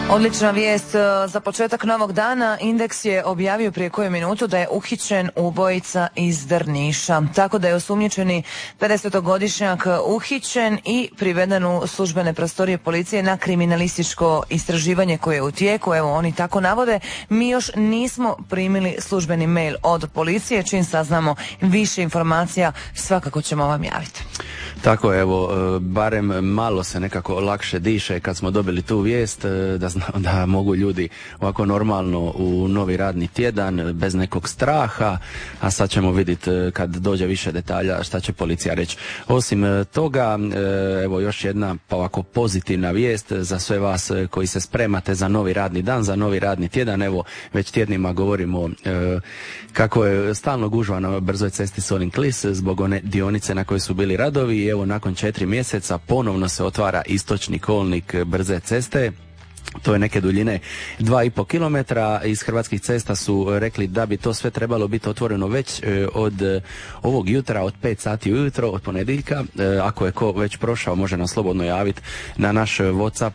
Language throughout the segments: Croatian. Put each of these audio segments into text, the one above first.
Odlična vijest za početak novog dana. Indeks je objavio prije koju minutu da je uhićen ubojica iz Drniša. Tako da je osumnjičeni 50-godišnjak uhićen i priveden u službene prostorije policije na kriminalističko istraživanje koje je u tijeku. Evo, oni tako navode. Mi još nismo primili službeni mail od policije. Čim saznamo više informacija, svakako ćemo vam javiti. Tako, evo, barem malo se nekako lakše diše kad smo dobili tu vijest, da mogu ljudi ovako normalno u novi radni tjedan, bez nekog straha, a sad ćemo vidjeti kad dođe više detalja šta će policija reći. Osim toga, evo još jedna pa ovako pozitivna vijest za sve vas koji se spremate za novi radni dan, za novi radni tjedan. Evo, već tjednima govorimo kako je stalno gužva na brzoj cesti Solin-Klis zbog one dionice na kojoj su bili radovi. I evo, nakon 4 mjeseca ponovno se otvara istočni kolnik brze ceste. To je neke duljine 2,5 kilometra. Iz Hrvatskih cesta su rekli da bi to sve trebalo biti otvoreno već od ovog jutra, od 5 sati ujutro, od ponedjeljka. Ako je ko već prošao, može nas slobodno javiti na naš WhatsApp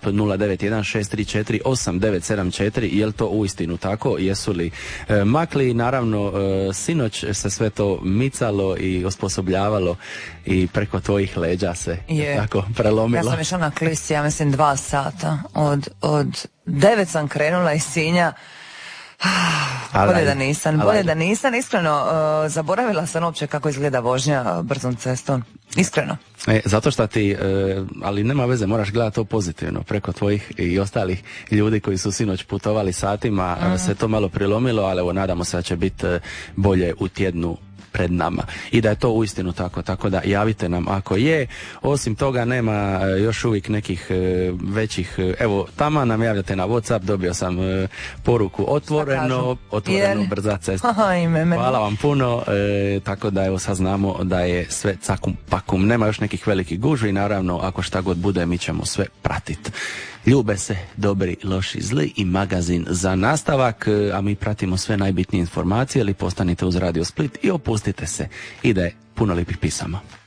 091-634-8974. Je li to uistinu tako? Jesu li makli? Naravno, sinoć se sve to micalo i osposobljavalo i preko tvojih leđa se tako prelomilo. Ja sam išla na Klis, ja mislim 2 sata. Od 9 sam krenula iz Sinja. Bolje da nisam. Iskreno, zaboravila sam uopće kako izgleda vožnja brzom cestom. Iskreno. Zato što ti, ali nema veze, moraš gledati to pozitivno. Preko tvojih i ostalih ljudi koji su sinoć putovali satima, se to malo prilomilo, ali evo, nadamo se da će biti bolje u tjednu pred nama i da je to uistinu tako da javite nam ako je. Osim toga nema još uvijek nekih većih, evo, tamo nam javljate na WhatsApp, dobio sam poruku otvoreno brza cesta. Hvala vam puno, tako da evo saznamo da je sve cakum pakum, nema još nekih velikih gužvi, naravno ako šta god bude mi ćemo sve pratiti. Ljube se, dobri, loši, zli i magazin za nastavak, a mi pratimo sve najbitnije informacije, ali postanite uz Radio Split i opustite se, ide puno lijepih pisama.